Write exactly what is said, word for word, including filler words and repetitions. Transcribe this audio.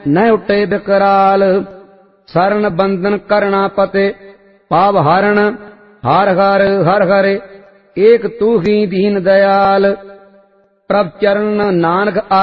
न उठे बिकराल। शरण बंधन करना पते पाव हरण, हर हर हर हर एक तू ही दीन दयाल। प्रभ चरण नानक